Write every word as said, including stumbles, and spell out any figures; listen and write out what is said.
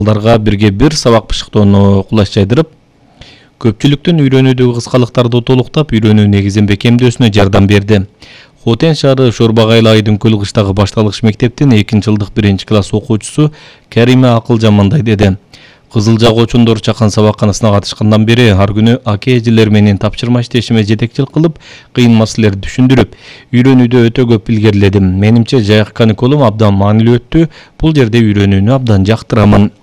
Аларга бирге бир сабак бышыктоону кулаш жайдырып, көпчүлүктүн үйрөнүүдөгү кыскалыктарды толуктап, үйрөнүү негизин бекемдөөсүнө жардам берди. Хотен шаары Шорбагайлы Айдынкөл кыштагы башталгыч мектептин экинчи жылдык биринчи класс окуучусу Кариме Акылжан мындай деди. Кызылжа кочундор чакан сабакканасына катышкандан бери ар күнү аке эжелер менен тапшырма иштешиме жетекчилик кылып, кыйын маселелерди түшүндүрүп, үйрөнүүдө өтө көп илгериледим. Менимче жайкы каникулум абдан маанилүү өттү. Бул жерде үйрөнүүнү абдан жактырамын.